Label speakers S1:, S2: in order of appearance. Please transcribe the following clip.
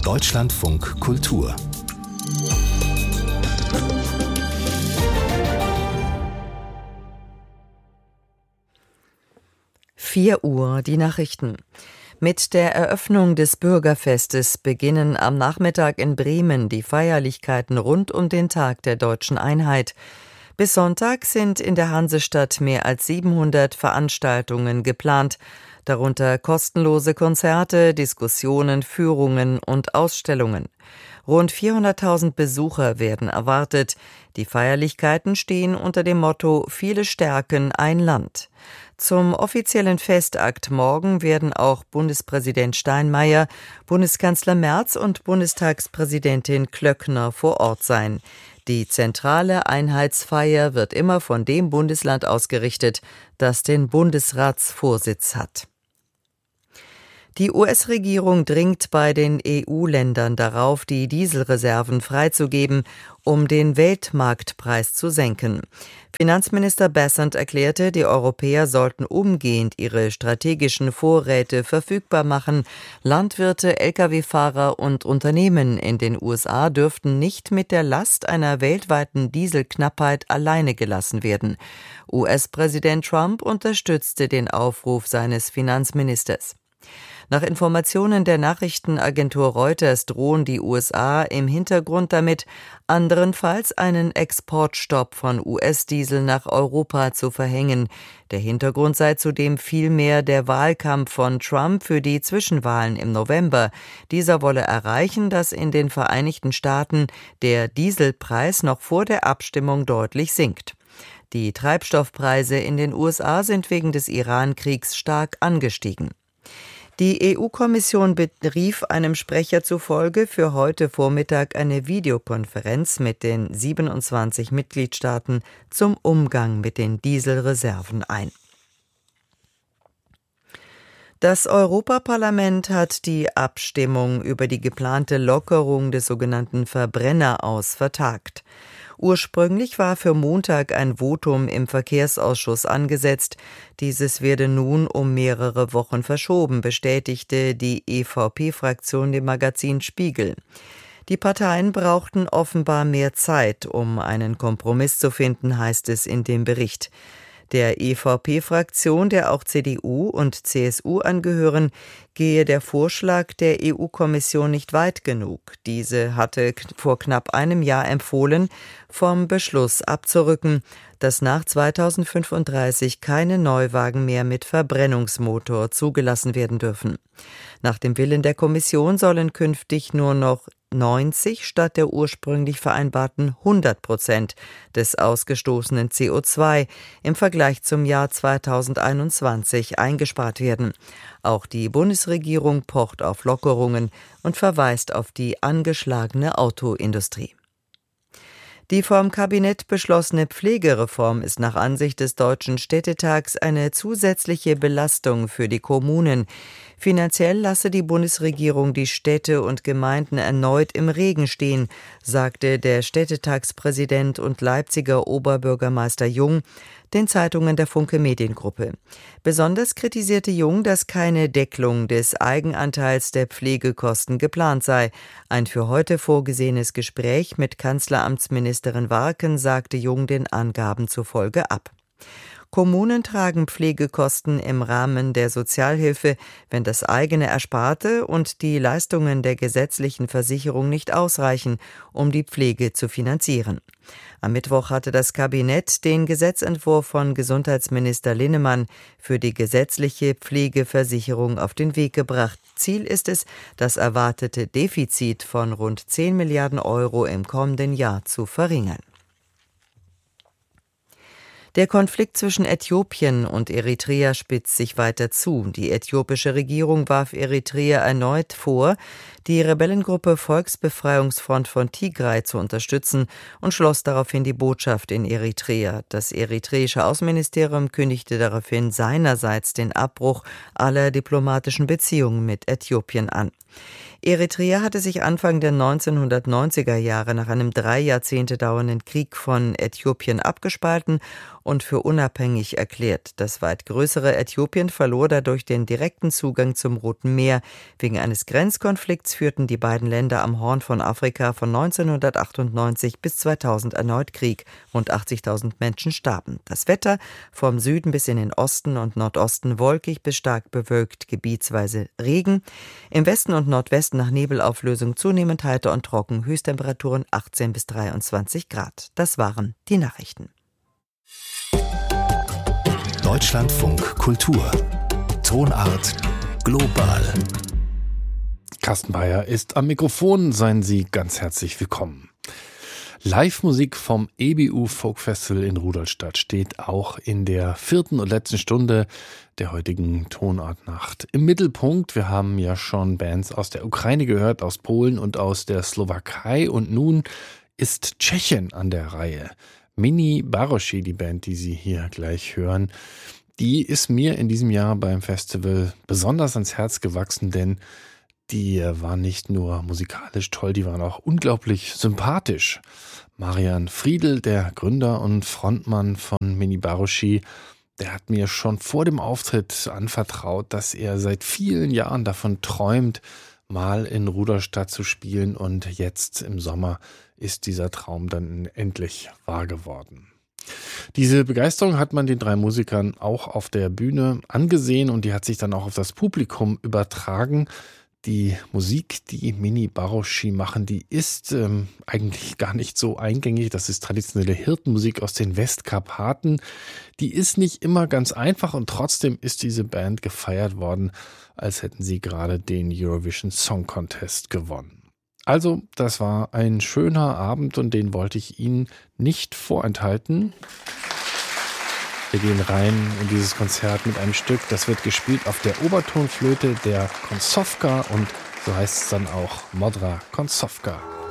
S1: Deutschlandfunk Kultur.
S2: Uhr, die Nachrichten. Mit der Eröffnung des Bürgerfestes beginnen am Nachmittag in Bremen die Feierlichkeiten rund um den Tag der Deutschen Einheit. Bis Sonntag sind in der Hansestadt mehr als 700 Veranstaltungen geplant, darunter kostenlose Konzerte, Diskussionen, Führungen und Ausstellungen. Rund 400.000 Besucher werden erwartet. Die Feierlichkeiten stehen unter dem Motto »Viele stärken ein Land«. Zum offiziellen Festakt morgen werden auch Bundespräsident Steinmeier, Bundeskanzler Merz und Bundestagspräsidentin Klöckner vor Ort sein. Die zentrale Einheitsfeier wird immer von dem Bundesland ausgerichtet, das den Bundesratsvorsitz hat. Die US-Regierung dringt bei den EU-Ländern darauf, die Dieselreserven freizugeben, um den Weltmarktpreis zu senken. Finanzminister Bessent erklärte, die Europäer sollten umgehend ihre strategischen Vorräte verfügbar machen. Landwirte, Lkw-Fahrer und Unternehmen in den USA dürften nicht mit der Last einer weltweiten Dieselknappheit alleine gelassen werden. US-Präsident Trump unterstützte den Aufruf seines Finanzministers. Nach Informationen der Nachrichtenagentur Reuters drohen die USA im Hintergrund damit, anderenfalls einen Exportstopp von US-Diesel nach Europa zu verhängen. Der Hintergrund sei zudem vielmehr der Wahlkampf von Trump für die Zwischenwahlen im November. Dieser wolle erreichen, dass in den Vereinigten Staaten der Dieselpreis noch vor der Abstimmung deutlich sinkt. Die Treibstoffpreise in den USA sind wegen des Iran-Kriegs stark angestiegen. Die EU-Kommission berief einem Sprecher zufolge für heute Vormittag eine Videokonferenz mit den 27 Mitgliedstaaten zum Umgang mit den Dieselreserven ein. Das Europaparlament hat die Abstimmung über die geplante Lockerung des sogenannten Verbrenneraus vertagt. Ursprünglich war für Montag ein Votum im Verkehrsausschuss angesetzt. Dieses werde nun um mehrere Wochen verschoben, bestätigte die EVP-Fraktion dem Magazin Spiegel. Die Parteien brauchten offenbar mehr Zeit, um einen Kompromiss zu finden, heißt es in dem Bericht. Der EVP-Fraktion, der auch CDU und CSU angehören, gehe der Vorschlag der EU-Kommission nicht weit genug. Diese hatte vor knapp einem Jahr empfohlen, vom Beschluss abzurücken, dass nach 2035 keine Neuwagen mehr mit Verbrennungsmotor zugelassen werden dürfen. Nach dem Willen der Kommission sollen künftig nur noch 90 statt der ursprünglich vereinbarten 100% des ausgestoßenen CO2 im Vergleich zum Jahr 2021 eingespart werden. Auch die Bundesregierung pocht auf Lockerungen und verweist auf die angeschlagene Autoindustrie. Die vom Kabinett beschlossene Pflegereform ist nach Ansicht des Deutschen Städtetags eine zusätzliche Belastung für die Kommunen. Finanziell lasse die Bundesregierung die Städte und Gemeinden erneut im Regen stehen, sagte der Städtetagspräsident und Leipziger Oberbürgermeister Jung den Zeitungen der Funke Mediengruppe. Besonders kritisierte Jung, dass keine Deckelung des Eigenanteils der Pflegekosten geplant sei. Ein für heute vorgesehenes Gespräch mit Kanzleramtsministerin Warken sagte Jung den Angaben zufolge ab. Kommunen tragen Pflegekosten im Rahmen der Sozialhilfe, wenn das eigene Ersparte und die Leistungen der gesetzlichen Versicherung nicht ausreichen, um die Pflege zu finanzieren. Am Mittwoch hatte das Kabinett den Gesetzentwurf von Gesundheitsminister Linnemann für die gesetzliche Pflegeversicherung auf den Weg gebracht. Ziel ist es, das erwartete Defizit von rund 10 Milliarden Euro im kommenden Jahr zu verringern. Der Konflikt zwischen Äthiopien und Eritrea spitzt sich weiter zu. Die äthiopische Regierung warf Eritrea erneut vor, die Rebellengruppe Volksbefreiungsfront von Tigray zu unterstützen und schloss daraufhin die Botschaft in Eritrea. Das eritreische Außenministerium kündigte daraufhin seinerseits den Abbruch aller diplomatischen Beziehungen mit Äthiopien an. Eritrea hatte sich Anfang der 1990er Jahre nach einem 3 Jahrzehnte dauernden Krieg von Äthiopien abgespalten und für unabhängig erklärt. Das weit größere Äthiopien verlor dadurch den direkten Zugang zum Roten Meer. Wegen eines Grenzkonflikts führten die beiden Länder am Horn von Afrika von 1998 bis 2000 erneut Krieg. Rund 80.000 Menschen starben. Das Wetter vom Süden bis in den Osten und Nordosten wolkig bis stark bewölkt, gebietsweise Regen. Im Westen und Nordwesten nach Nebelauflösung zunehmend heiter und trocken, Höchsttemperaturen 18 bis 23 Grad. Das waren die Nachrichten.
S1: Deutschlandfunk Kultur. Tonart global.
S3: Carsten Beyer ist am Mikrofon. Seien Sie ganz herzlich willkommen. Live-Musik vom EBU Folk Festival in Rudolstadt steht auch in der 4. und letzten Stunde der heutigen Tonartnacht im Mittelpunkt. Wir haben ja schon Bands aus der Ukraine gehört, aus Polen und aus der Slowakei, und nun ist Tschechien an der Reihe. Mini Baroši, die Band, die Sie hier gleich hören, die ist mir in diesem Jahr beim Festival besonders ans Herz gewachsen, denn die waren nicht nur musikalisch toll, die waren auch unglaublich sympathisch. Marian Friedl, der Gründer und Frontmann von Mini Baroši, der hat mir schon vor dem Auftritt anvertraut, dass er seit vielen Jahren davon träumt, mal in Rudolstadt zu spielen, und jetzt im Sommer ist dieser Traum dann endlich wahr geworden. Diese Begeisterung hat man den drei Musikern auch auf der Bühne angesehen, und die hat sich dann auch auf das Publikum übertragen. Die Musik, die Mini Baroši machen, die ist eigentlich gar nicht so eingängig. Das ist traditionelle Hirtenmusik aus den Westkarpaten. Die ist nicht immer ganz einfach, und trotzdem ist diese Band gefeiert worden, als hätten sie gerade den Eurovision Song Contest gewonnen. Also, das war ein schöner Abend, und den wollte ich Ihnen nicht vorenthalten. Wir gehen rein in dieses Konzert mit einem Stück, das wird gespielt auf der Obertonflöte der Koncovka, und so heißt es dann auch Modra Koncovka.